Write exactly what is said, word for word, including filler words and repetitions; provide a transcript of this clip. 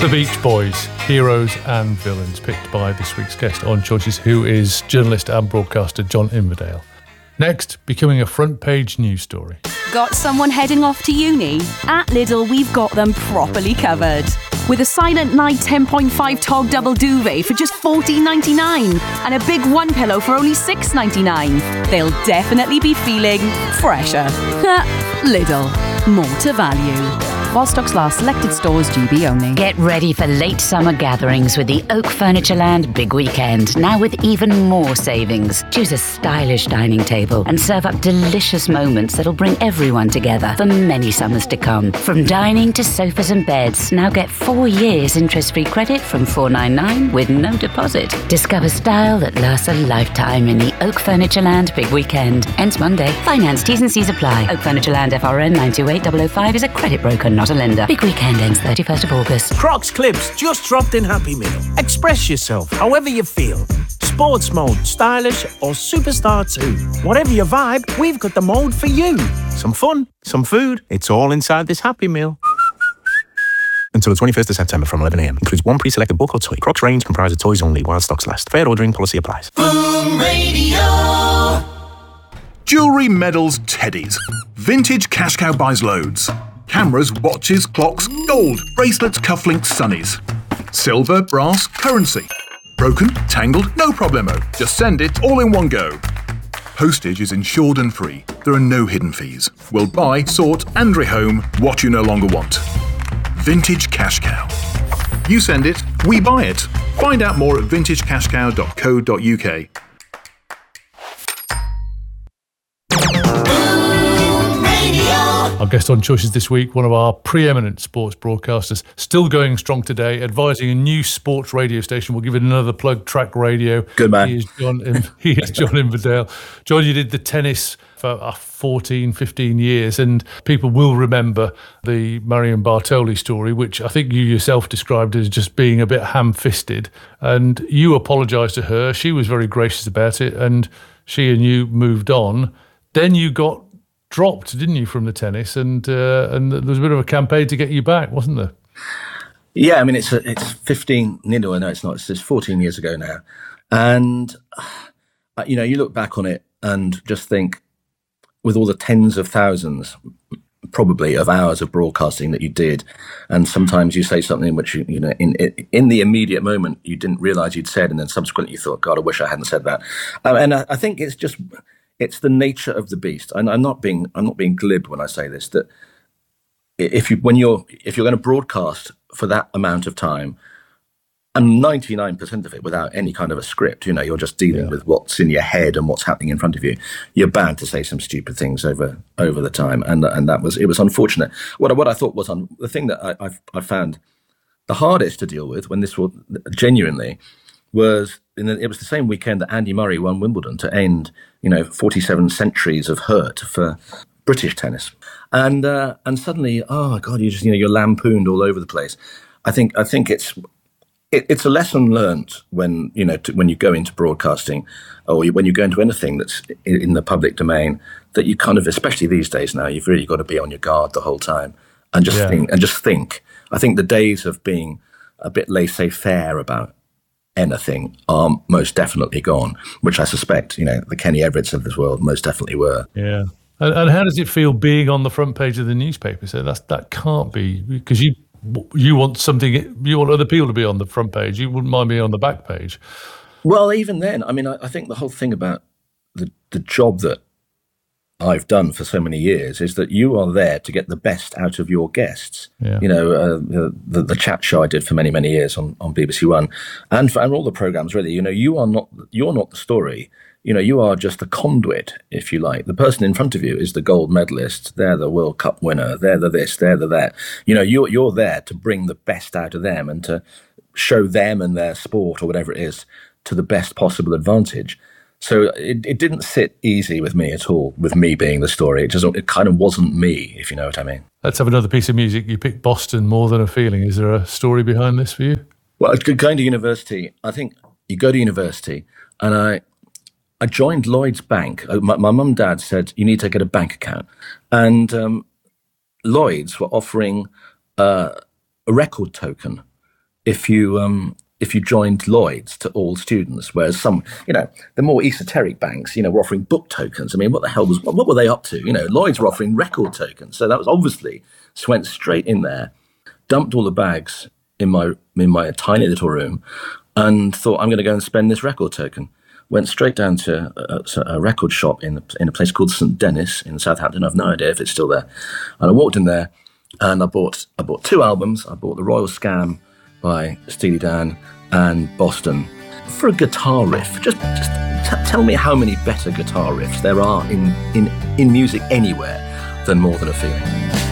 The Beach Boys, heroes and villains, picked by this week's guest on Choices, who is journalist and broadcaster John Inverdale. Next, becoming a front page news story. Got someone heading off to uni? At Lidl, we've got them properly covered. With a Silent Night ten point five Tog double duvet for just fourteen ninety-nine and a big one pillow for only six ninety-nine. They'll definitely be feeling fresher. Lidl, more to value. While stocks last, selected stores, G B only. Get ready for late summer gatherings with the Oak Furnitureland Big Weekend, now with even more savings. Choose a stylish dining table and serve up delicious moments that'll bring everyone together for many summers to come. From dining to sofas and beds, now get four years interest-free credit from four ninety-nine with no deposit. Discover style that lasts a lifetime in the Oak Furnitureland Big Weekend. Ends Monday. Finance, T's and C's apply. Oak Furnitureland F R N nine two eight zero zero five is a credit broker, not a lender. Big Weekend ends thirty-first of August. Crocs Clips just dropped in Happy Meal. Express yourself however you feel. Sports mode, stylish or superstar too. Whatever your vibe, we've got the mode for you. Some fun, some food, it's all inside this Happy Meal. Until the twenty-first of September from eleven a m. Includes one pre-selected book or toy. Crocs range comprises toys only while stocks last. Fair ordering policy applies. Boom Radio. Jewellery, medals, teddies. Vintage Cash Cow buys loads. Cameras, watches, clocks, gold, bracelets, cufflinks, sunnies. Silver, brass, currency. Broken, tangled, no problemo. Just send it all in one go. Postage is insured and free. There are no hidden fees. We'll buy, sort and rehome what you no longer want. Vintage Cash Cow. You send it, we buy it. Find out more at vintage cash cow dot co dot u k. Our guest on Choices this week, one of our preeminent sports broadcasters, still going strong today, advising a new sports radio station. We'll give it another plug, Track Radio. Good man. He is John, he is John Inverdale. John, you did the tennis for fourteen, fifteen years, and people will remember the Marion Bartoli story, which I think you yourself described as just being a bit ham-fisted. And you apologised to her. She was very gracious about it, and she and you moved on. Then you got dropped, didn't you, from the tennis, and uh, and there was a bit of a campaign to get you back, wasn't there? Yeah, I mean, it's a, it's fifteen, no, no, it's not, it's, it's fourteen years ago now. And, uh, you know, you look back on it and just think, with all the tens of thousands, probably, of hours of broadcasting that you did, and sometimes you say something which, you, you know, in in the immediate moment, you didn't realise you'd said, and then subsequently you thought, God, I wish I hadn't said that. Um, and I, I think it's just... It's the nature of the beast, and I'm not being I'm not being glib when I say this. That if you when you're if you're going to broadcast for that amount of time, and ninety-nine percent of it without any kind of a script, you know, you're just dealing yeah. with what's in your head and what's happening in front of you. You're bound to say some stupid things over over the time, and and that was it was unfortunate. What what I thought was on the thing that I I, I found the hardest to deal with when this was genuinely. was in the, it was the same weekend that Andy Murray won Wimbledon to end, you know, forty-seven centuries of hurt for British tennis, and uh, and suddenly, oh my God, you just you know you're lampooned all over the place. I think I think it's it, it's a lesson learned when you know to, when you go into broadcasting, or when you go into anything that's in, in the public domain, that you kind of, especially these days now, you've really got to be on your guard the whole time and just yeah. think and just think. I think the days of being a bit laissez-faire about anything are most definitely gone, which I suspect, you know, the Kenny Everetts of this world most definitely were. Yeah. And, and how does it feel being on the front page of the newspaper? So that's, that can't be, because you you want something, you want other people to be on the front page. You wouldn't mind being on the back page. Well, even then, I mean, I, I think the whole thing about the, the job that I've done for so many years is that you are there to get the best out of your guests. Yeah. You know, uh, the, the chat show I did for many, many years on, on B B C One, and for and all the programs, really, you know, you are not, you're not the story. You know, you are just the conduit, if you like. The person in front of you is the gold medalist. They're the World Cup winner. They're the this, they're the that. You know, you're, you're there to bring the best out of them and to show them and their sport or whatever it is to the best possible advantage. So it, it didn't sit easy with me at all, with me being the story. It just it kind of wasn't me, if you know what I mean. Let's have another piece of music. You picked Boston, More Than a Feeling. Is there a story behind this for you? Well, going to university, I think you go to university, and I I joined Lloyd's Bank. My, my mum and dad said, you need to get a bank account. And um, Lloyd's were offering uh, a record token if you um, if you joined Lloyd's to all students, whereas some, you know, the more esoteric banks, you know, were offering book tokens. I mean, what the hell was, what were they up to? You know, Lloyd's were offering record tokens. So that was obviously, so went straight in there, dumped all the bags in my in my tiny little room, and thought, I'm going to go and spend this record token. Went straight down to a, a record shop in, in a place called Saint Denis in Southampton. I've no idea if it's still there. And I walked in there, and I bought I bought two albums. I bought The Royal Scam by Steely Dan and Boston for a guitar riff. Just just t- tell me how many better guitar riffs there are in, in, in music anywhere than More Than a Feeling.